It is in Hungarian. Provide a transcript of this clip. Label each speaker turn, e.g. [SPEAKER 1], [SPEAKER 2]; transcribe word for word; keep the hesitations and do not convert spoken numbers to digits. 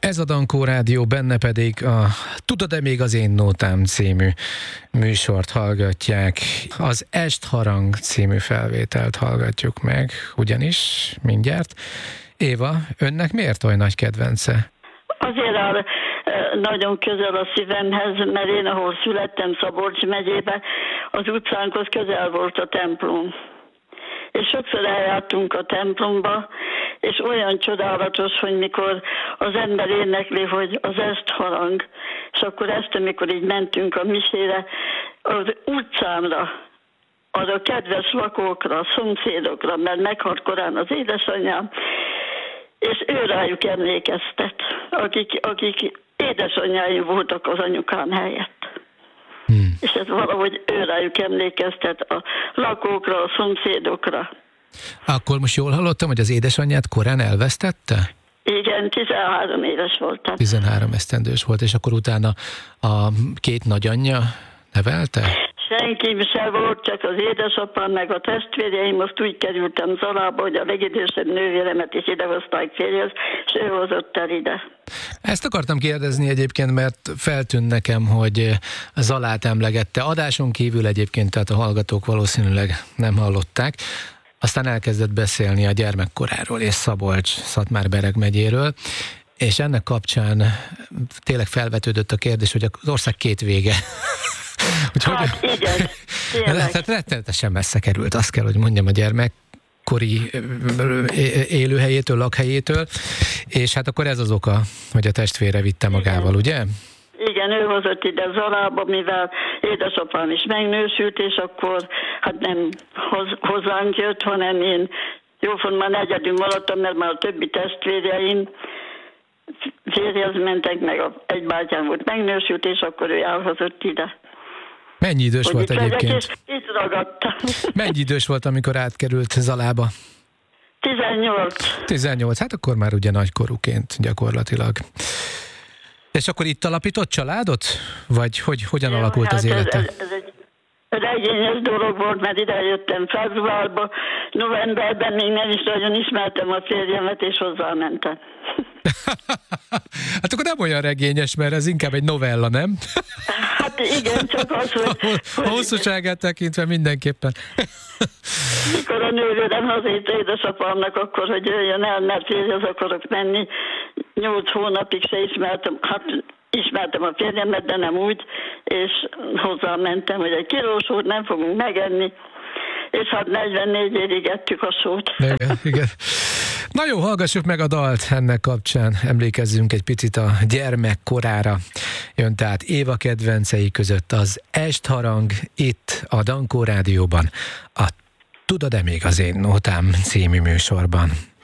[SPEAKER 1] Ez a Dankó Rádió, benne pedig a Tudod-e még az én nótám című műsort hallgatják. Az Estharang című felvételt hallgatjuk meg, ugyanis mindjárt. Éva, önnek miért olyan nagy kedvence?
[SPEAKER 2] Azért áll nagyon közel a szívemhez, mert én, ahol születtem, Szabolcs megyébe, az utcánkhoz közel volt a templom. És sokszor eljártunk a templomba, és olyan csodálatos, hogy mikor az ember énekli, hogy az Estharang, és akkor ezt, amikor így mentünk a misére, az utcámra, arra kedves lakókra, szomszédokra, mert meghalt korán az édesanyám, és ő rájuk emlékeztet, akik, akik édesanyjáim voltak az anyukám helyett. Hmm. És ez valahogy ő rájuk emlékeztet a lakókra, a szomszédokra.
[SPEAKER 1] Akkor most jól hallottam, hogy az édesanyját korán elvesztette?
[SPEAKER 2] Igen, tizenhárom éves voltam.
[SPEAKER 1] tizenhárom esztendős volt, és akkor utána a két nagyanyja nevelte?
[SPEAKER 2] Senki se volt, csak az édesapám, meg a testvérjeim, azt úgy kerültem Zalába, hogy a legidősebb nővéremet is idehozták férjhez, és ő hozott el ide.
[SPEAKER 1] Ezt akartam kérdezni egyébként, mert feltűnt nekem, hogy Zalát emlegette. Adáson kívül egyébként, tehát a hallgatók valószínűleg nem hallották. Aztán elkezdett beszélni a gyermekkoráról és Szabolcs-Szatmár-Bereg megyéről, és ennek kapcsán tényleg felvetődött a kérdés, hogy az ország két vége.
[SPEAKER 2] Hát igen, tényleg.
[SPEAKER 1] Tehát rettenetesen messze került, azt kell, hogy mondjam, a gyermekkori élőhelyétől, lakhelyétől, és hát akkor ez az oka, hogy a testvére vitte magával, igen. Ugye?
[SPEAKER 2] Igen, ő hozott ide Zalába, mivel édesapám is megnősült, és akkor hát nem hoz, hozzánk jött, hanem én jóformán egyedül maradtam, mert már a többi testvérjeim férjhez mentek, meg a, egy bátyám volt megnősült, és akkor ő elhozott ide.
[SPEAKER 1] Mennyi idős
[SPEAKER 2] hogy
[SPEAKER 1] volt
[SPEAKER 2] itt
[SPEAKER 1] egyébként?
[SPEAKER 2] Legyek, és itt ragadtam.
[SPEAKER 1] Mennyi idős volt, amikor átkerült Zalába?
[SPEAKER 2] tizennyolc.
[SPEAKER 1] tizennyolc, hát akkor már ugye nagykorúként gyakorlatilag. És akkor itt alapított családot? Vagy hogy, hogyan ja, alakult hát az élete?
[SPEAKER 2] Ez, ez, ez egy regényes dolog volt, mert ide jöttem februárba, novemberben még nem is nagyon ismertem a férjemet, és hozzámentem.
[SPEAKER 1] Hát akkor nem olyan regényes, mert ez inkább egy novella, nem?
[SPEAKER 2] Hát igen, csak az, hogy...
[SPEAKER 1] A hosszúságát tekintve mindenképpen.
[SPEAKER 2] Mikor a nővérem hazért édesapámnak, akkor, hogy jöjjön el, mert férjhez akarok menni, nyolc hónapig se ismertem, hát ismertem a férjemet, de nem úgy, és hozzámentem, hogy egy kilós sót nem fogunk megenni, és hát negyvennégy évig ettük a sót.
[SPEAKER 1] Igen, igen. Na jó, hallgassuk meg a dalt ennek kapcsán, emlékezzünk egy picit a gyermekkorára. Jön tehát Éva kedvencei között az Estharang itt a Dankó Rádióban, a Tudod-e még az én nótám című műsorban.